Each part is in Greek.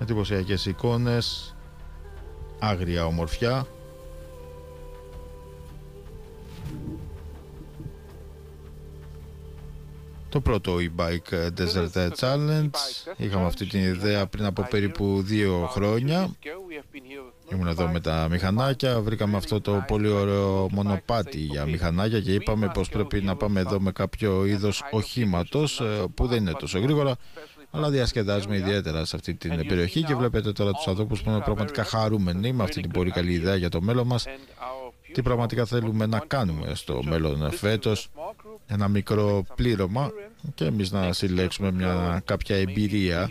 εντυπωσιακές εικόνες, άγρια ομορφιά. Το πρώτο e-bike Desert Challenge, είχαμε αυτή την ιδέα πριν από περίπου 2 χρόνια. Ήμουν εδώ με τα μηχανάκια, βρήκαμε αυτό το πολύ ωραίο μονοπάτι για μηχανάκια και είπαμε πως πρέπει να πάμε εδώ με κάποιο είδος οχήματος που δεν είναι τόσο γρήγορα, αλλά διασκεδάζουμε ιδιαίτερα σε αυτή την περιοχή και βλέπετε τώρα τους ανθρώπους που είναι πραγματικά χαρούμενοι με αυτή την πολύ καλή ιδέα για το μέλλον μας. Τι πραγματικά θέλουμε να κάνουμε στο μέλλον φέτος, ένα μικρό πλήρωμα και εμείς να συλλέξουμε κάποια εμπειρία.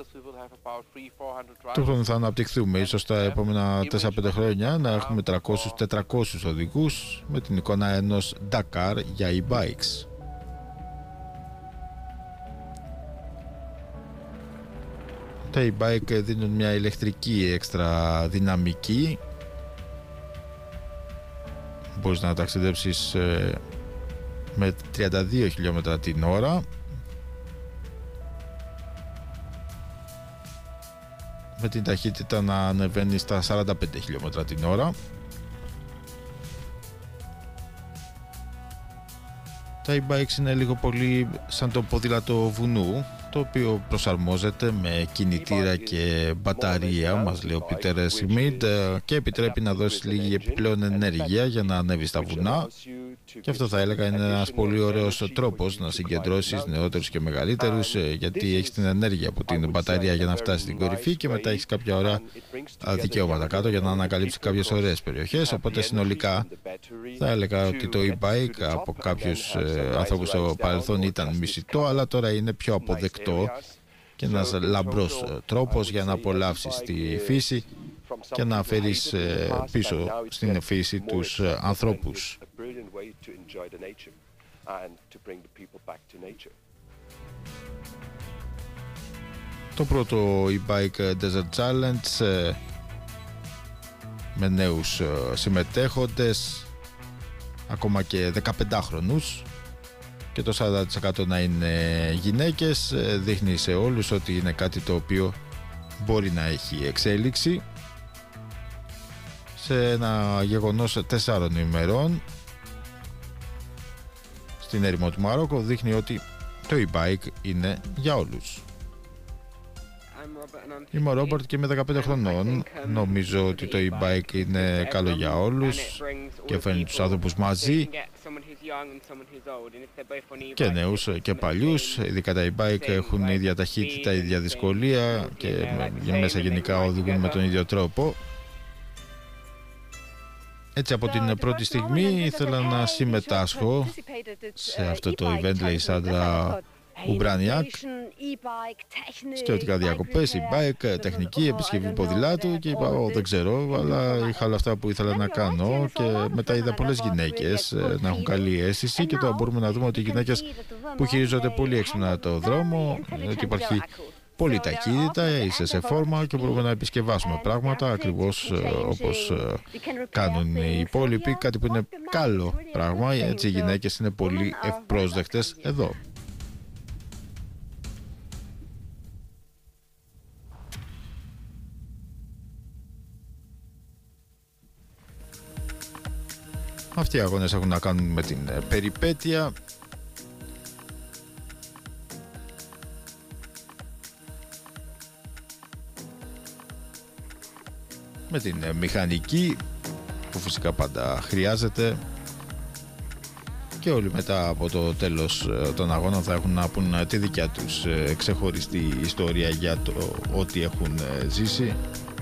Το χρόνο θα αναπτυχθούμε ίσως τα επόμενα 4-5 χρόνια να έχουμε 300-400 οδηγούς με την εικόνα ενός Dakar για e-bikes. Τα e-bike δίνουν μια ηλεκτρική έξτρα δυναμική. Μπορείς να ταξιδέψεις με 32 χιλιόμετρα την ώρα, με την ταχύτητα να ανεβαίνει στα 45 χιλιόμετρα την ώρα. Τα e-bikes είναι λίγο πολύ σαν το ποδήλατο βουνού, το οποίο προσαρμόζεται με κινητήρα και μπαταρία, μας λέει ο Πίτερ Σιμίντ, και επιτρέπει να δώσει λίγη επιπλέον ενέργεια για να ανέβει στα βουνά. Και αυτό θα έλεγα είναι ένας πολύ ωραίος τρόπος να συγκεντρώσεις νεότερους και μεγαλύτερους, γιατί έχεις την ενέργεια από την μπαταρία για να φτάσει στην κορυφή και μετά έχεις κάποια ωραία δικαιώματα κάτω για να ανακαλύψεις κάποιες ωραίες περιοχές. Οπότε συνολικά θα έλεγα ότι το e-bike από κάποιους ανθρώπους στο παρελθόν ήταν μισητό, αλλά τώρα είναι πιο αποδεκτό και ένας λαμπρός τρόπος για να απολαύσεις τη φύση και να φέρεις πίσω στην φύση τους ανθρώπους. Το πρώτο e-bike Desert Challenge με νέους συμμετέχοντες, ακόμα και 15χρονους, και το 40% να είναι γυναίκες, δείχνει σε όλους ότι είναι κάτι το οποίο μπορεί να έχει εξέλιξη. Σε ένα γεγονός 4 ημερών στην έρημο του Μαρόκο δείχνει ότι το e-bike είναι για όλους. Είμαι ο Ρόμπερτ και είμαι 15 χρονών. Νομίζω ότι το e-bike είναι καλό για όλους και φέρνει τους άνθρωπους μαζί, και νέους και παλιούς. Ειδικά τα e-bike έχουν ίδια ταχύτητα, ίδια δυσκολία και μέσα γενικά οδηγούν με τον ίδιο τρόπο. Έτσι από την πρώτη στιγμή ήθελα να συμμετάσχω σε αυτό το event, λέει η Σάντρα Ουμπρανιάκ. Σκεφτικά διακοπές, e-bike, τεχνική, επισκευή ποδηλάτου και είπα δεν ξέρω, αλλά είχα όλα αυτά που ήθελα να κάνω και μετά είδα πολλές γυναίκες να έχουν καλή αίσθηση και τώρα μπορούμε να δούμε ότι οι γυναίκες που χειρίζονται πολύ έξυπνα το δρόμο, ότι υπάρχει πολύ ταχύτητα, είσαι σε φόρμα και μπορούμε να επισκευάσουμε πράγματα ακριβώς όπως κάνουν οι υπόλοιποι, κάτι που είναι καλό πράγμα, έτσι οι γυναίκες είναι πολύ ευπρόσδεκτες εδώ. Αυτοί οι αγώνες έχουν να κάνουν με την περιπέτεια. Με την μηχανική που φυσικά πάντα χρειάζεται. Και όλοι μετά από το τέλος των αγώνων θα έχουν να πούν τη δικιά τους ξεχωριστή ιστορία για το ό,τι έχουν ζήσει.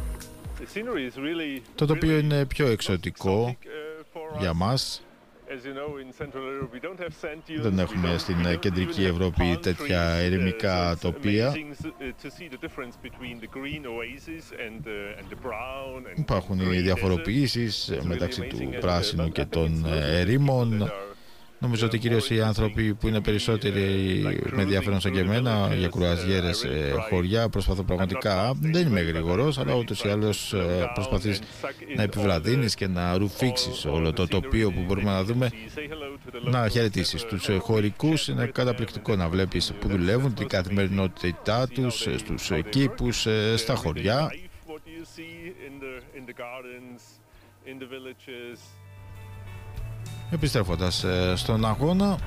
Το τοπίο είναι πιο εξωτικό για μας. Δεν έχουμε στην κεντρική Ευρώπη τέτοια ερημικά τοπία. Υπάρχουν οι διαφοροποιήσεις μεταξύ του πράσινου και των ερήμων. Νομίζω ότι κυρίως οι άνθρωποι που είναι περισσότεροι με ενδιαφέρον σαν και εμένα για κουραζιέρες χωριά, προσπαθώ πραγματικά, δεν είμαι γρήγορος, αλλά ούτως ή άλλως προσπαθείς να επιβραδύνεις και να ρουφήξεις όλο το τοπίο που μπορούμε να δούμε, να χαιρετήσεις. Τους χωρικούς είναι καταπληκτικό να βλέπεις που δουλεύουν, την καθημερινότητά τους, στους κήπους, στα χωριά. Επιστρέφοντας στον αγώνα,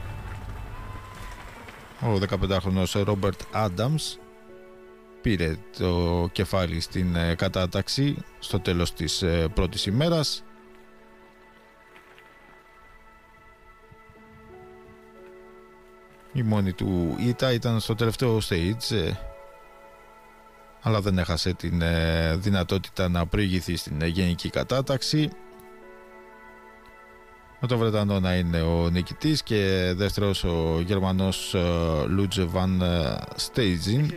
ο 15χρονος Ρόμπερτ Άνταμς πήρε το κεφάλι στην κατάταξη στο τέλος της πρώτης ημέρας. Η μόνη του ήττα ήταν στο τελευταίο stage, αλλά δεν έχασε την δυνατότητα να προηγηθεί στην γενική κατάταξη. Με τον Βρετανό να είναι ο νικητής και δεύτερος ο Γερμανός Λούτζε Βαν Στέιτζιν.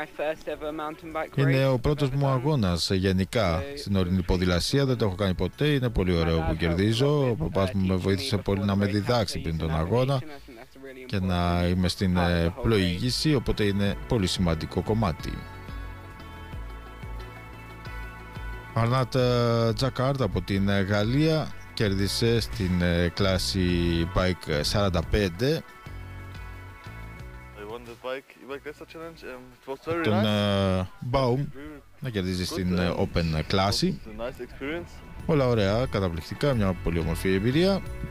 Είναι ο πρώτος μου αγώνας γενικά στην ορεινή ποδηλασία, δεν το έχω κάνει ποτέ, είναι πολύ ωραίο που κερδίζω. Ο παπάς μου με βοήθησε πολύ να με διδάξει πριν τον αγώνα και να είμαι στην πλοήγηση, οπότε είναι πολύ σημαντικό κομμάτι. Αρνάτ Τζακάρτ από την Γαλλία κέρδισε στην κλάση bike 45 τον Baum να κερδίζει στην Open κλάση. Όλα ωραία, καταπληκτικά, μια πολύ όμορφη εμπειρία.